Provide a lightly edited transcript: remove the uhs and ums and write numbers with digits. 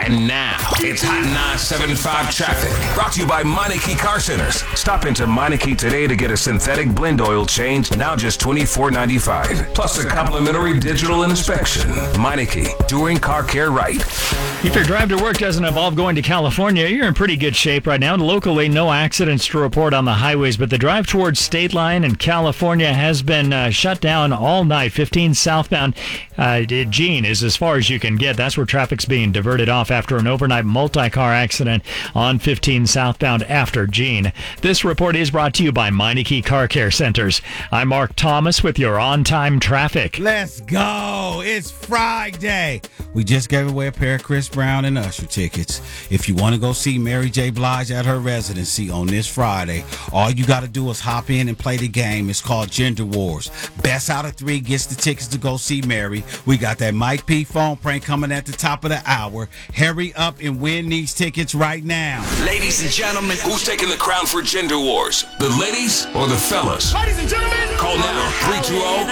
And now, it's Hot 975 traffic. Brought to you by Meineke Car Centers. Stop into Meineke today to get a synthetic blend oil change, now just $24.95. Plus a complimentary digital inspection. Meineke, doing car care right. If your drive to work doesn't involve going to California, you're in pretty good shape right now. Locally, no accidents to report on the highways, but the drive towards State Line in California has been shut down all night. 15 southbound Jean is as far as you can get. That's where traffic's being diverted off after an overnight multi-car accident on 15 southbound after Jean. This report is brought to you by Meineke Car Care Centers. I'm Mark Thomas with your on-time traffic. Let's go. It's Friday. We just gave away a pair of Chris Brown and Usher tickets. If you want to go see Mary J. Blige at her residency on this Friday, all you got to do is hop in and play the game. It's called Gender Wars. Best out of 3 gets the tickets to go see Mary. We got that Mike P phone prank coming at the top of the hour. Hurry up and win these tickets right now. Ladies and gentlemen, who's taking the crown for Gender Wars? The ladies or the fellas? Ladies and gentlemen, Call now,